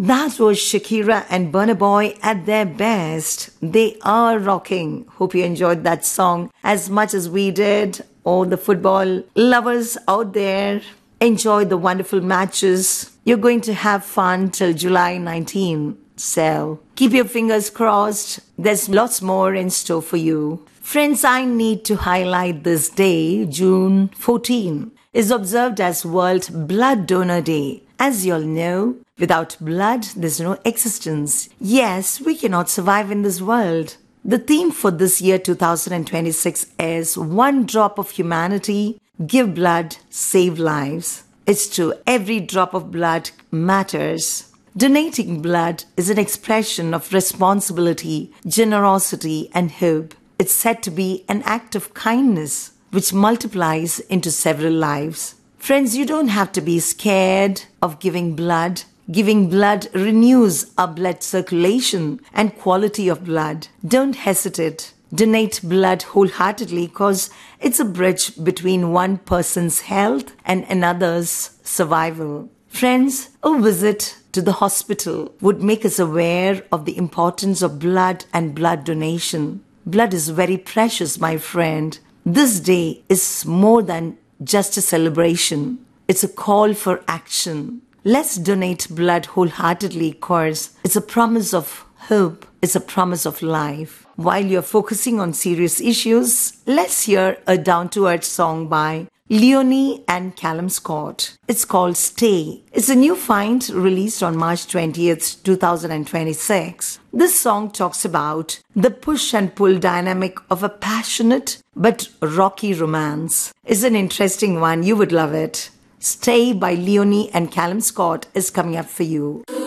That was Shakira and Burna Boy at their best. They are rocking. Hope you enjoyed that song as much as we did. All the football lovers out there, enjoy the wonderful matches. You're going to have fun till July 19. So keep your fingers crossed. There's lots more in store for you. Friends, I need to highlight this day, June 14, is observed as World Blood Donor Day. As you all know, without blood, there's no existence. Yes, we cannot survive in this world. The theme for this year 2026 is One Drop of Humanity, Give Blood, Save Lives. It's true, every drop of blood matters. Donating blood is an expression of responsibility, generosity, and hope. It's said to be an act of kindness, which multiplies into several lives. Friends, you don't have to be scared of giving blood. Giving blood renews our blood circulation and quality of blood. Don't hesitate. Donate blood wholeheartedly because it's a bridge between one person's health and another's survival. Friends, a visit to the hospital would make us aware of the importance of blood and blood donation. Blood is very precious, my friend. This day is more than just a celebration. It's a call for action. Let's donate blood wholeheartedly because it's a promise of hope. It's a promise of life. While you're focusing on serious issues, let's hear a down-to-earth song by Leonie and Callum Scott. It's called Stay. It's a new find released on March 20th, 2026. This song talks about the push and pull dynamic of a passionate but rocky romance. It's an interesting one. You would love it. Stay by Leonie and Callum Scott is coming up for you.